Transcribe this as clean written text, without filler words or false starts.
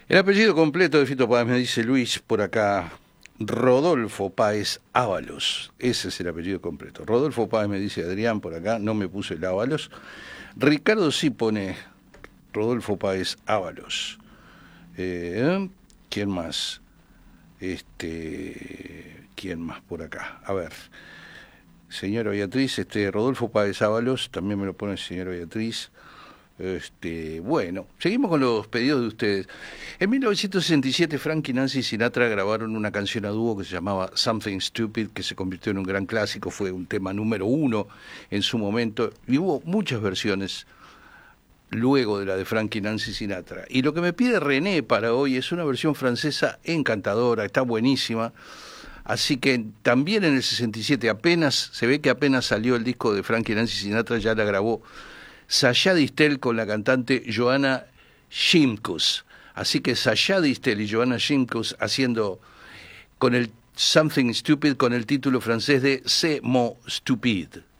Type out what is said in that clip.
El apellido completo de Fito Páez, me dice Luis por acá, Rodolfo Páez Ábalos. Ese es el apellido completo. Rodolfo Páez, me dice Adrián por acá, no me puse el Ábalos. Ricardo sí pone Rodolfo Páez Ábalos. ¿Quién más? ¿Quién más por acá? A ver. Señora Beatriz, Rodolfo Páez Ábalos, también me lo pone señora Beatriz. Bueno, seguimos con los pedidos de ustedes. En 1967 Frank y Nancy Sinatra grabaron una canción a dúo que se llamaba Something Stupid, que se convirtió en un gran clásico, fue un tema número 1 en su momento, y hubo muchas versiones luego de la de Frank y Nancy Sinatra. Y lo que me pide René para hoy es una versión francesa encantadora, está buenísima. Así que también en el 67 se ve que apenas salió el disco de Frank y Nancy Sinatra, ya la grabó Sasha Distel con la cantante Joanna Shimkus. Así que Sasha Distel y Joanna Shimkus haciendo con el Something Stupid con el título francés de C'est mon stupide.